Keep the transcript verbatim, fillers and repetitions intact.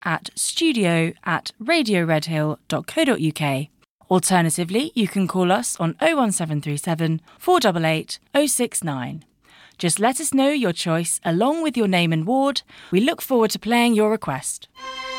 at studio at radioredhill.co.uk. Alternatively, you can call us on oh one seven three seven, four eight eight, oh six nine. Just let us know your choice along with your name and ward. We look forward to playing your request.